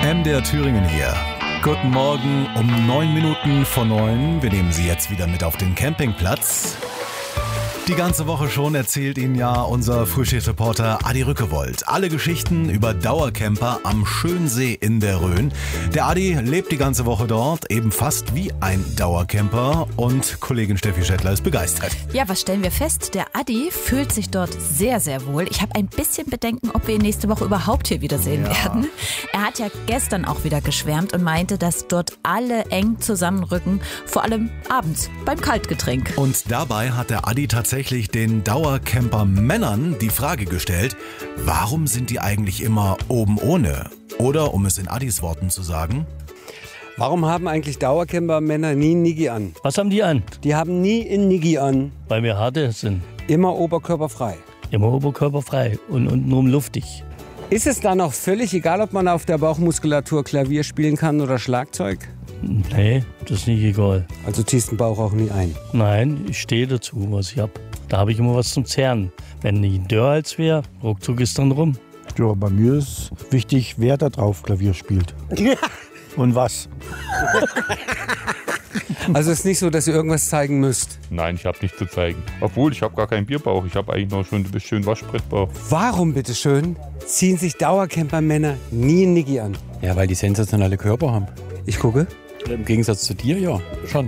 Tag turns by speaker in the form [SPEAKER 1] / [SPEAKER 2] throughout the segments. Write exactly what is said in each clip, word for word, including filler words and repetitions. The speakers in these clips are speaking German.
[SPEAKER 1] M D R Thüringen hier. Guten Morgen um neun Minuten vor neun. Wir nehmen Sie jetzt wieder mit auf den Campingplatz. Die ganze Woche schon erzählt Ihnen ja unser Frühschichtreporter Adi Rückewold alle Geschichten über Dauercamper am Schönsee in der Rhön. Der Adi lebt die ganze Woche dort, eben fast wie ein Dauercamper, und Kollegin Steffi Schettler ist begeistert.
[SPEAKER 2] Ja, was stellen wir fest? Der Adi fühlt sich dort sehr, sehr wohl. Ich habe ein bisschen Bedenken, ob wir ihn nächste Woche überhaupt hier wiedersehen
[SPEAKER 1] Ja.
[SPEAKER 2] werden. Er hat ja gestern auch wieder geschwärmt und meinte, dass dort alle eng zusammenrücken, vor allem abends beim Kaltgetränk.
[SPEAKER 1] Und dabei hat der Adi tatsächlich den Dauercamper-Männern die Frage gestellt, warum sind die eigentlich immer oben ohne? Oder, um es in Adis Worten zu sagen,
[SPEAKER 3] Warum haben eigentlich Dauercamper-Männer nie ein Niggi an?
[SPEAKER 4] Was haben die an?
[SPEAKER 3] Die haben nie ein Niggi an.
[SPEAKER 4] Weil wir harte sind.
[SPEAKER 3] Immer oberkörperfrei.
[SPEAKER 4] Immer oberkörperfrei und untenrum luftig.
[SPEAKER 3] Ist es dann auch völlig egal, ob man auf der Bauchmuskulatur Klavier spielen kann oder Schlagzeug?
[SPEAKER 4] Nee, das ist nicht egal.
[SPEAKER 3] Also ziehst den Bauch auch nie ein.
[SPEAKER 4] Nein, ich stehe dazu, was ich hab. Da habe ich immer was zum Zehren. Wenn nicht ein Dörrhals wäre, ruckzuck ist dann rum.
[SPEAKER 5] Ja, bei mir ist wichtig, wer da drauf Klavier spielt. Und was.
[SPEAKER 3] Also es ist nicht so, dass ihr irgendwas zeigen müsst.
[SPEAKER 6] Nein, ich habe nichts zu zeigen. Obwohl, ich habe gar keinen Bierbauch. Ich habe eigentlich noch schon ein schönen Waschbrettbauch.
[SPEAKER 3] Warum, bitteschön, ziehen sich Dauercamper-Männer nie ein Niggi an?
[SPEAKER 7] Ja, weil die sensationelle Körper haben.
[SPEAKER 3] Ich gucke.
[SPEAKER 7] Im Gegensatz zu dir, ja, schon.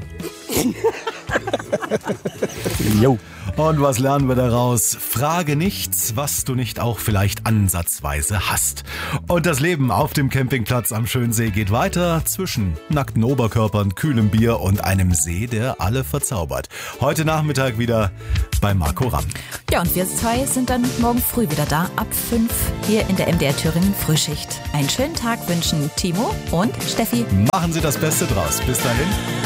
[SPEAKER 1] jo. Und was lernen wir daraus? Frage nichts, was du nicht auch vielleicht ansatzweise hast. Und das Leben auf dem Campingplatz am Schönsee geht weiter zwischen nackten Oberkörpern, kühlem Bier und einem See, der alle verzaubert. Heute Nachmittag wieder bei Marco Ramm.
[SPEAKER 2] Ja, und wir zwei sind dann morgen früh wieder da, ab fünf, hier in der M D R Thüringen Frühschicht. Einen schönen Tag wünschen Timo und Steffi.
[SPEAKER 1] Machen Sie das Beste draus. Bis dahin.